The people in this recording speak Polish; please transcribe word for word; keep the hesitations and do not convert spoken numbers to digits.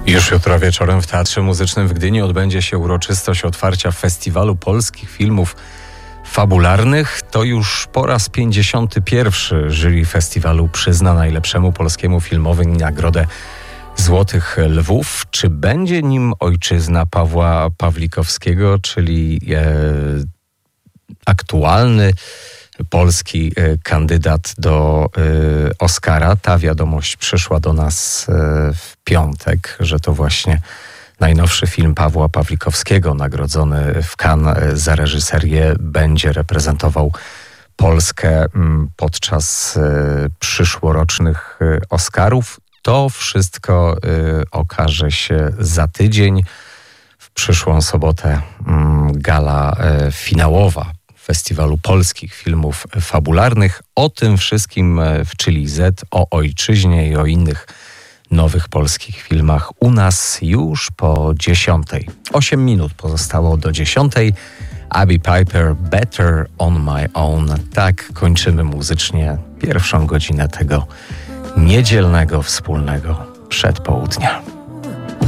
Już jutro wieczorem w Teatrze Muzycznym w Gdyni odbędzie się uroczystość otwarcia Festiwalu Polskich Filmów Fabularnych. To już po raz pięćdziesiąty pierwszy jury festiwalu przyzna najlepszemu polskiemu filmowi nagrodę Złotych Lwów. Czy będzie nim ojczyzna Pawła Pawlikowskiego, czyli e, aktualny polski e, kandydat do e, Oscara? Ta wiadomość przyszła do nas e, w piątek, że to właśnie najnowszy film Pawła Pawlikowskiego, nagrodzony w Cannes za reżyserię, będzie reprezentował Polskę podczas przyszłorocznych Oscarów. To wszystko okaże się za tydzień. W przyszłą sobotę gala finałowa Festiwalu Polskich Filmów Fabularnych. O tym wszystkim w Chili Z, o ojczyźnie i o innych nowych polskich filmach u nas już po dziesiątej. Osiem minut pozostało do dziesiątej. Abby Piper, Better on My Own. Tak kończymy muzycznie pierwszą godzinę tego niedzielnego wspólnego przedpołudnia.